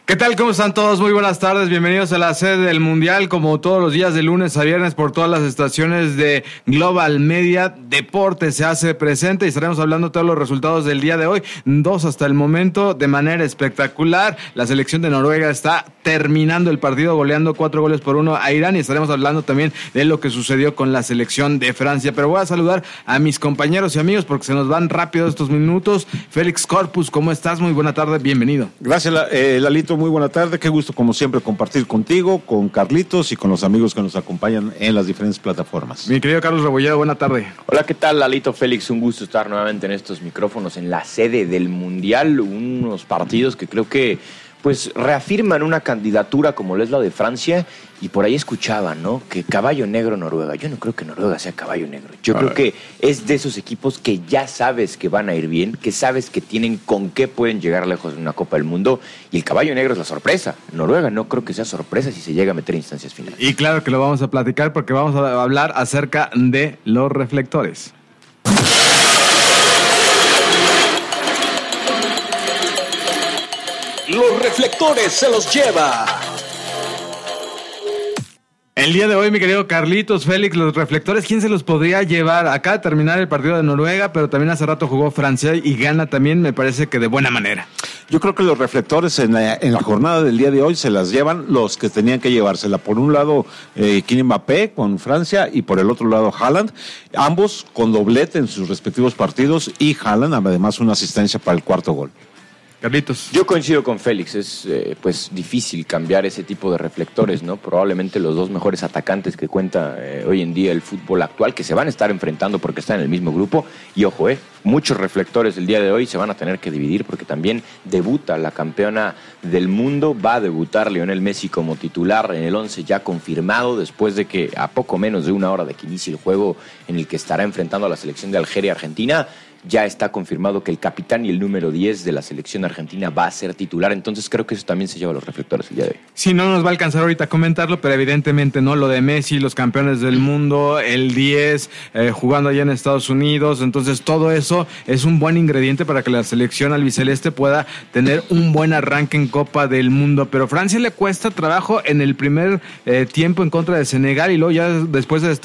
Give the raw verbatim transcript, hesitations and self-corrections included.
¿Qué tal? ¿Cómo están todos? Muy buenas tardes, bienvenidos a la sede del Mundial, como todos los días de lunes a viernes por todas las estaciones de Global Media. Deporte se hace presente y estaremos hablando todos los resultados del día de hoy, dos hasta el momento, de manera espectacular. La selección de Noruega está terminando el partido, goleando cuatro goles por uno a Irán, y estaremos hablando también de lo que sucedió con la selección de Francia. Pero voy a saludar a mis compañeros y amigos porque se nos van rápido estos minutos. Félix Corpus, ¿cómo estás? Muy buena tarde, bienvenido. Gracias, eh, Lalito. Muy buena tarde, qué gusto como siempre compartir contigo, con Carlitos y con los amigos que nos acompañan en las diferentes plataformas. Mi querido Carlos Rebolledo, buena tarde. Hola, ¿qué tal, Lalito? Félix, un gusto estar nuevamente en estos micrófonos en la sede del Mundial, unos partidos que creo que pues reafirman una candidatura como lo es la de Francia, y por ahí escuchaban, ¿no? Que caballo negro Noruega. Yo no creo que Noruega sea caballo negro. Yo creo que es de esos equipos que ya sabes que van a ir bien, que sabes que tienen con qué pueden llegar lejos en una Copa del Mundo, y el caballo negro es la sorpresa. Noruega no creo que sea sorpresa si se llega a meter en instancias finales. Y claro que lo vamos a platicar porque vamos a hablar acerca de los reflectores. Los reflectores se los lleva. El día de hoy, mi querido Carlitos, Félix, los reflectores, ¿quién se los podría llevar? Acá a terminar el partido de Noruega, pero también hace rato jugó Francia y gana también, me parece que de buena manera. Yo creo que los reflectores en la, en la jornada del día de hoy se las llevan los que tenían que llevársela. Por un lado, eh, Kylian Mbappé con Francia, y por el otro lado, Haaland, ambos con doblete en sus respectivos partidos, y Haaland además una asistencia para el cuarto gol. Carlitos. Yo coincido con Félix, es eh, pues difícil cambiar ese tipo de reflectores, ¿no? Probablemente los dos mejores atacantes que cuenta eh, hoy en día el fútbol actual, que se van a estar enfrentando porque están en el mismo grupo, y ojo, eh, muchos reflectores el día de hoy se van a tener que dividir porque también debuta la campeona del mundo, va a debutar Lionel Messi como titular en el once ya confirmado, después de que a poco menos de una hora de que inicie el juego en el que estará enfrentando a la selección de Algeria y Argentina, ya está confirmado que el capitán y el número diez de la selección argentina va a ser titular, entonces creo que eso también se lleva a los reflectores el día de hoy. Sí, no nos va a alcanzar ahorita a comentarlo, pero evidentemente no, lo de Messi, los campeones del mundo, el diez, eh, jugando allá en Estados Unidos, entonces todo eso es un buen ingrediente para que la selección albiceleste pueda tener un buen arranque en Copa del Mundo, pero Francia le cuesta trabajo en el primer eh, tiempo en contra de Senegal, y luego ya después de estar